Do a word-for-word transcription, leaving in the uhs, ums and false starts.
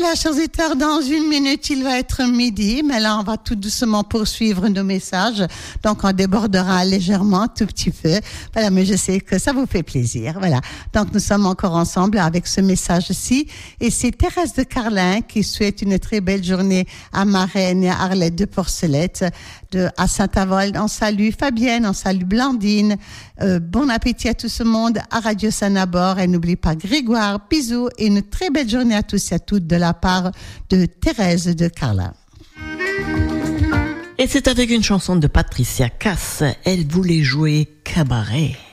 Voilà, chers auditeurs, dans une minute, il va être midi, mais là, on va tout doucement poursuivre nos messages. Donc, on débordera légèrement, un tout petit peu. Voilà, mais je sais que ça vous fait plaisir. Voilà. Donc, nous sommes encore ensemble avec ce message-ci. Et c'est Thérèse de Carlin qui souhaite une très belle journée à ma reine et à Arlette de Porcelette, de, à Saint-Avold. On salue Fabienne, on salue Blandine. Euh, bon appétit à tout ce monde à Radio Sanabor. Et n'oublie pas Grégoire, bisous et une très belle journée à tous et à toutes de la part de Thérèse de Carlin. Et c'est avec une chanson de Patricia Cass. Elle voulait jouer cabaret.